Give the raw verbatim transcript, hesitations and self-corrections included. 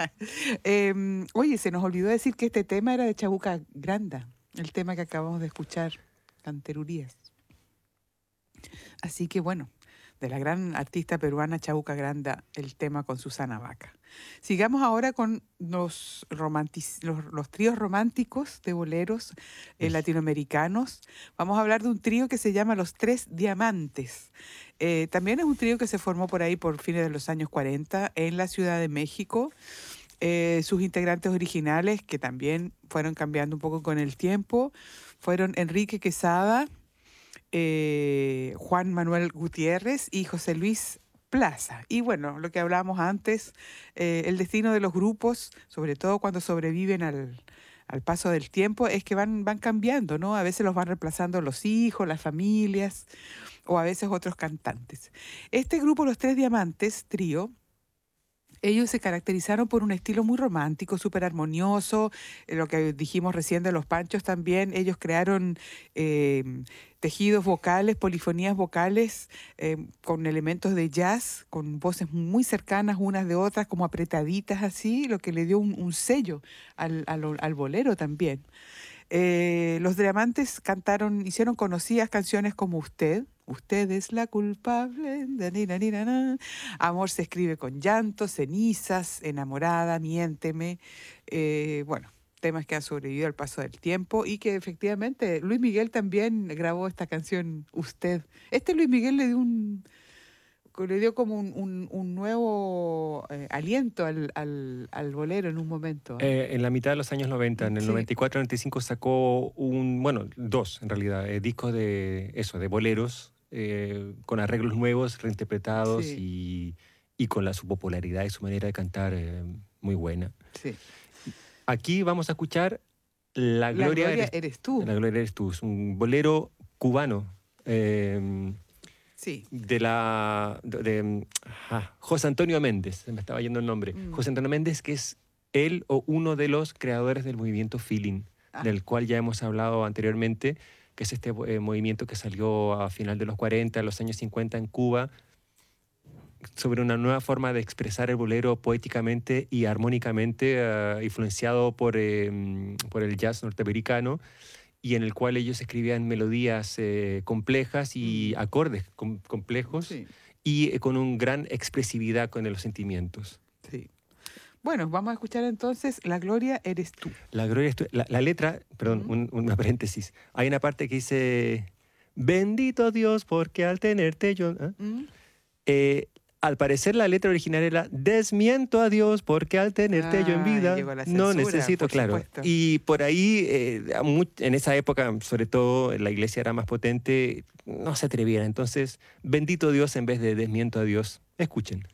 Em, oye, se nos olvidó decir que este tema era de Chabuca Granda, el tema que acabamos de escuchar, Canterurías. Así que bueno, de la gran artista peruana Chabuca Granda, el tema con Susana Vaca. Sigamos ahora con los, romantic- los, los tríos románticos de boleros eh, latinoamericanos. Vamos a hablar de un trío que se llama Los Tres Diamantes. Eh, también es un trío que se formó por ahí por fines de los años cuarenta en la Ciudad de México. Eh, sus integrantes originales, que también fueron cambiando un poco con el tiempo, fueron Enrique Quesada, eh, Juan Manuel Gutiérrez y José Luis Plaza. Y bueno, lo que hablábamos antes, eh, el destino de los grupos, sobre todo cuando sobreviven al, al paso del tiempo, es que van, van cambiando, ¿no? A veces los van reemplazando los hijos, las familias o a veces otros cantantes. Este grupo, Los Tres Diamantes, trío, ellos se caracterizaron por un estilo muy romántico, súper armonioso, eh, lo que dijimos recién de los Panchos también. Ellos crearon eh, tejidos vocales, polifonías vocales eh, con elementos de jazz, con voces muy cercanas unas de otras, como apretaditas así, lo que le dio un, un sello al, al- al bolero también. Eh, los Diamantes cantaron, hicieron conocidas canciones como Usted. Usted es la culpable. Da, ni, na, ni, na, na. Amor se escribe con llanto, cenizas, enamorada, miénteme. Eh, bueno, temas que han sobrevivido al paso del tiempo y que efectivamente Luis Miguel también grabó esta canción Usted. Este Luis Miguel le dio un, que le dio como un, un- un nuevo eh, aliento al, al- al bolero en un momento, ¿ah? Eh, en la mitad de los años noventa, en el Sí, noventa y cuatro noventa y cinco sacó un, bueno, dos en realidad, eh, discos de eso, de boleros, eh, con arreglos nuevos, reinterpretados sí, y, y con la, su popularidad y su manera de cantar eh, muy buena. sí. Aquí vamos a escuchar La La Gloria gloria eres, eres tú. La Gloria eres tú, es un bolero cubano. eh, Sí. de la de, de, ah, José Antonio Méndez, se me estaba yendo el nombre. Mm. José Antonio Méndez, que es él o uno de los creadores del movimiento Feeling, Ah, del cual ya hemos hablado anteriormente, que es este eh, movimiento que salió a final de los cuarenta, a los años cincuenta en Cuba, sobre una nueva forma de expresar el bolero poéticamente y armónicamente, eh, influenciado por, eh, por el jazz norteamericano, y en el cual ellos escribían melodías eh, complejas y mm, acordes com- complejos sí, y eh, con una gran expresividad con los sentimientos. sí. Bueno, vamos a escuchar entonces La gloria eres tú. La gloria es tu- la, la letra, perdón, Mm, un- una paréntesis. Hay una parte que dice, bendito Dios porque al tenerte yo... ¿ah? mm. Eh, al parecer la letra original era desmiento a Dios porque al tenerte yo en Ah, y vida llegó la no censura, necesito, por claro. supuesto. Y por ahí, eh, a mu- en esa época, sobre todo, la iglesia era más potente, no se atreviera. Entonces, bendito Dios en vez de desmiento a Dios. Escuchen.